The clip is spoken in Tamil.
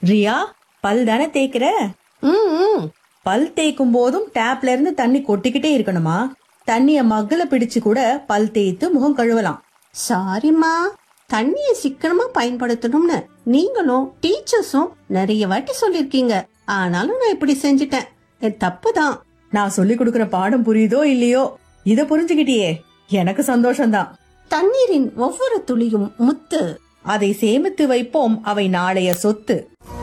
ரியா, பல் தானே தேய்க்கிற? ம். பல் தேய்க்கும் போதும் டேப்ல இருந்து தண்ணி கொட்டிக்கிட்டே இருக்கணுமா? தண்ணிய மக்குல பிடிச்சு கூட பல் தேய்த்து முகம் கழுவலாம். சாரிம்மா, தண்ணிய சிக்கனமா பயன்படுத்தணும்னு நீங்களும் டீச்சர்ஸும் நிறைய வாட்டி சொல்லிருக்கீங்க. ஆனாலும் நான் இப்படி செஞ்சிட்டேன். என் தப்புதான். நான் சொல்லி கொடுக்கிற பாடம் புரியுதோ இல்லையோ, இத புரிஞ்சுக்கிட்டியே, எனக்கு சந்தோஷம்தான். தண்ணீரின் ஒவ்வொரு துளியும் முத்து. அதை சேமித்து வைப்போம், அவை நாளைய சொத்து.